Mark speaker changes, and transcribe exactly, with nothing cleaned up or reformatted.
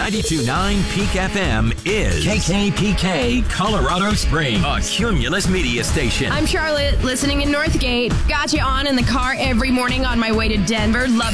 Speaker 1: ninety-two point nine Peak F M is K K P K Colorado Springs, a Cumulus media station.
Speaker 2: I'm Charlotte, listening in Northgate. Got you on in the car every morning on my way to Denver. Love